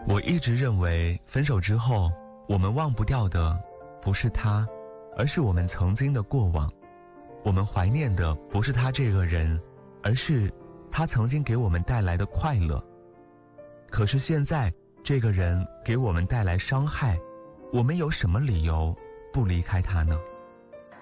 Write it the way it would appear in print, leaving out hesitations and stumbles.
我一直认为，分手之后，我们忘不掉的不是他，而是我们曾经的过往。我们怀念的不是他这个人，而是他曾经给我们带来的快乐。可是现在，这个人给我们带来伤害，我们有什么理由不离开他呢？